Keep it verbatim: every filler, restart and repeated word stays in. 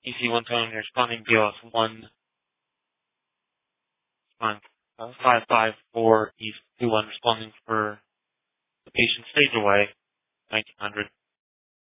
E C one tone, you're responding B O S one, responding uh, five five four, E C two one responding for the patient stage away, nineteen hundred.